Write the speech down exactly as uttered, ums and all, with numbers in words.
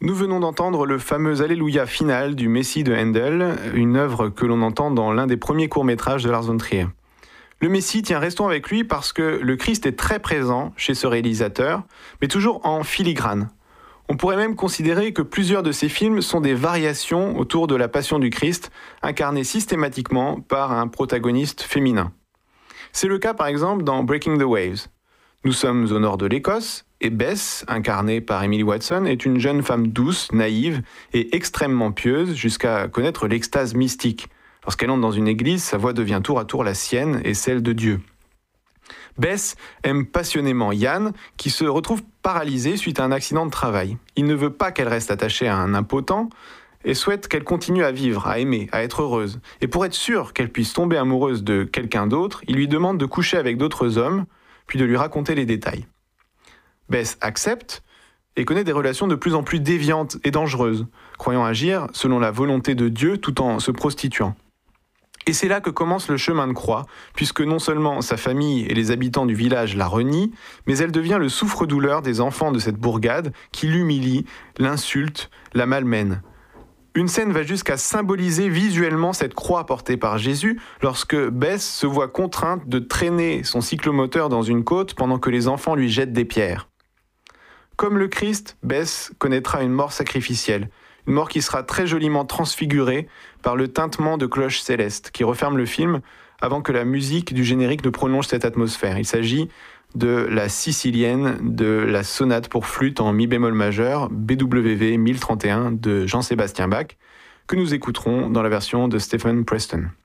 Nous venons d'entendre le fameux Alléluia final du Messie de Handel, une œuvre que l'on entend dans l'un des premiers courts-métrages de Lars von Trier. Le Messie, tiens, restons avec lui parce que le Christ est très présent chez ce réalisateur, mais toujours en filigrane. On pourrait même considérer que plusieurs de ses films sont des variations autour de la Passion du Christ, incarnée systématiquement par un protagoniste féminin. C'est le cas par exemple dans Breaking the Waves. Nous sommes au nord de l'Écosse, et Bess, incarnée par Emily Watson, est une jeune femme douce, naïve et extrêmement pieuse jusqu'à connaître l'extase mystique. Lorsqu'elle entre dans une église, sa voix devient tour à tour la sienne et celle de Dieu. Bess aime passionnément Yann, qui se retrouve paralysé suite à un accident de travail. Il ne veut pas qu'elle reste attachée à un impotent et souhaite qu'elle continue à vivre, à aimer, à être heureuse. Et pour être sûr qu'elle puisse tomber amoureuse de quelqu'un d'autre, il lui demande de coucher avec d'autres hommes, puis de lui raconter les détails. Bess accepte et connaît des relations de plus en plus déviantes et dangereuses, croyant agir selon la volonté de Dieu tout en se prostituant. Et c'est là que commence le chemin de croix, puisque non seulement sa famille et les habitants du village la renient, mais elle devient le souffre-douleur des enfants de cette bourgade qui l'humilie, l'insulte, la malmène. Une scène va jusqu'à symboliser visuellement cette croix portée par Jésus lorsque Bess se voit contrainte de traîner son cyclomoteur dans une côte pendant que les enfants lui jettent des pierres. Comme le Christ, Bess connaîtra une mort sacrificielle, une mort qui sera très joliment transfigurée par le tintement de cloches célestes qui referme le film avant que la musique du générique ne prolonge cette atmosphère. Il s'agit de la sicilienne de la sonate pour flûte en mi bémol majeur B W V mille trente et un de Jean-Sébastien Bach que nous écouterons dans la version de Stephen Preston.